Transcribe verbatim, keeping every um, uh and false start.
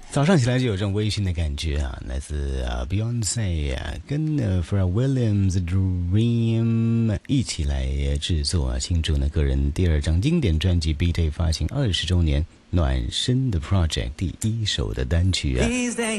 早上起来就有这种微醺的感觉啊，来自啊 Beyonce 啊跟呃 Pharrell Williams Dream 一起来制作啊，庆祝呢个人第二张经典专辑《Beat It》发行二十周年暖身的 Project 第一首的单曲啊。